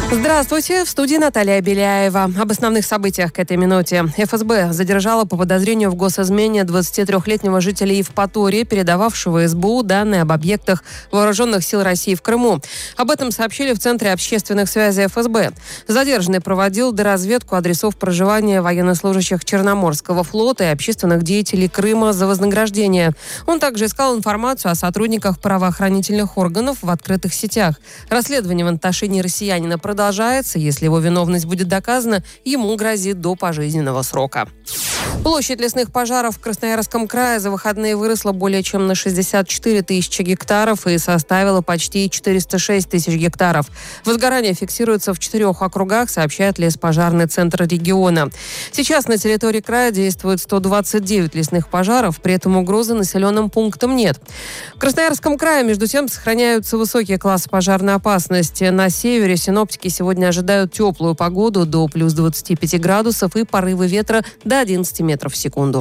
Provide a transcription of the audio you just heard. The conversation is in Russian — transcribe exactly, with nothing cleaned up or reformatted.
Здравствуйте, в студии Наталья Беляева. Об основных событиях к этой минуте. эф эс бэ задержала по подозрению в госизмене двадцатитрёхлетнего жителя Евпатории, передававшего эс бэ у данные об объектах вооруженных сил России в Крыму. Об этом сообщили в Центре общественных связей эф эс бэ. Задержанный проводил доразведку адресов проживания военнослужащих Черноморского флота и общественных деятелей Крыма за вознаграждение. Он также искал информацию о сотрудниках правоохранительных органов в открытых сетях. Расследование в отношении россиянина продолжается. Продолжается. Если его виновность будет доказана, ему грозит до пожизненного срока. Площадь лесных пожаров в Красноярском крае за выходные выросла более чем на шестьдесят четыре тысячи гектаров и составила почти четыреста шесть тысяч гектаров. Возгорание фиксируется в четырех округах, сообщает леспожарный центр региона. Сейчас на территории края действует сто двадцать девять лесных пожаров, при этом угрозы населенным пунктам нет. В Красноярском крае, между тем, сохраняются высокие классы пожарной опасности. На севере синоптики сегодня ожидают теплую погоду до плюс двадцати пяти градусов и порывы ветра до одиннадцати метров в секунду.